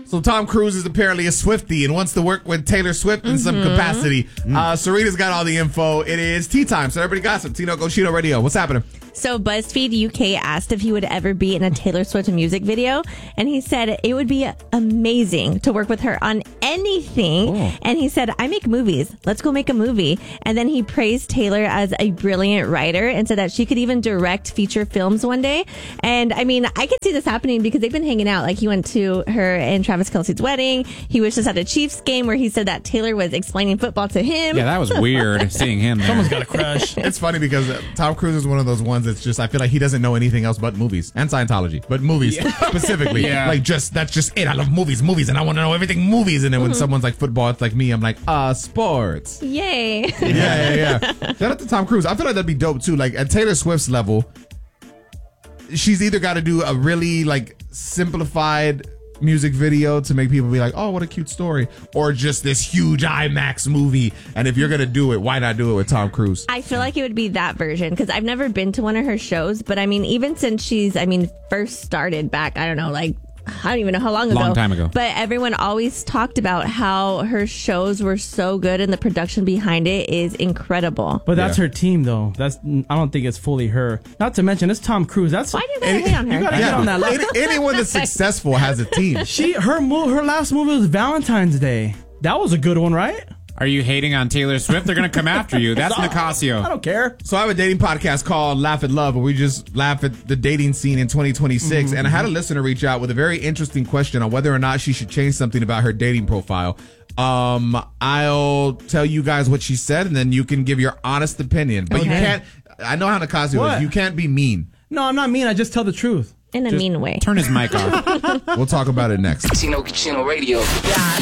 So Tom Cruise is apparently a Swiftie and wants to work with Taylor Swift in some capacity. Serena's got all the info. It is tea time, so everybody gossip. Tino Goshino Radio. What's happening? So BuzzFeed UK asked if he would ever be in a Taylor Swift music video, and he said it would be amazing to work with her on anything. And he said, I make movies. Let's go make a movie. And then he praised Taylor as a brilliant writer and said that she could even direct feature films one day. And I mean, I could see this happening because they've been hanging out. Like, he went to her and Travis Kelce's wedding. He was just at a Chiefs game where he said that Taylor was explaining football to him. Yeah, that was weird seeing him there. Someone's got a crush. It's funny because Tom Cruise is one of those ones that's just, I feel like he doesn't know anything else but movies and Scientology, but movies specifically. Like, that's just it. I love movies, and I want to know everything movies. And then when someone's like football, it's like me. I'm like, sports. Yay. Yeah. Shout out to Tom Cruise. I feel like that'd be dope too. Like, at Taylor Swift's level, she's either got to do a really like simplified music video to make people be like, oh, what a cute story, or just this huge IMAX movie. And if you're gonna do it, why not do it with Tom Cruise? I feel like it would be that version because I've never been to one of her shows, but I mean, even since she's first started back, I don't know, like, I don't even know how long ago. Long time ago. But everyone always talked about how her shows were so good and the production behind it is incredible. But that's her team, though. I don't think it's fully her. Not to mention, it's Tom Cruise. Why do you gotta hate on her? You gotta hate on that. Anyone that's successful has a team. Her last movie was Valentine's Day. That was a good one, right? Are you hating on Taylor Swift? They're going to come after you. That's Nicasio. I don't care. So I have a dating podcast called Laugh at Love, where we just laugh at the dating scene in 2026. And I had a listener reach out with a very interesting question on whether or not she should change something about her dating profile. I'll tell you guys what she said, and then you can give your honest opinion. But you can't. I know how Nicasio is. You can't be mean. No, I'm not mean. I just tell the truth. In a mean way. Turn his mic off. We'll talk about it next. Tino Goshino Radio.